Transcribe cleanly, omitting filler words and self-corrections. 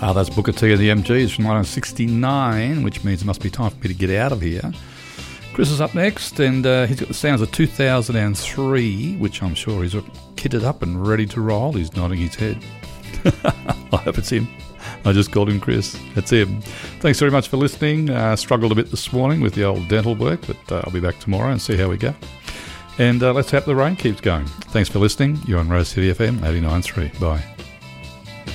That's Booker T and the MGs from 1969, which means it must be time for me to get out of here. Chris is up next, and he's got the sounds of 2003, which I'm sure he's kitted up and ready to roll. He's nodding his head. I hope it's him. I just called him Chris. That's him. Thanks very much for listening. Struggled a bit this morning with the old dental work, but I'll be back tomorrow and see how we go. And let's hope the rain keeps going. Thanks for listening. You're on Rose City FM 89.3. Bye.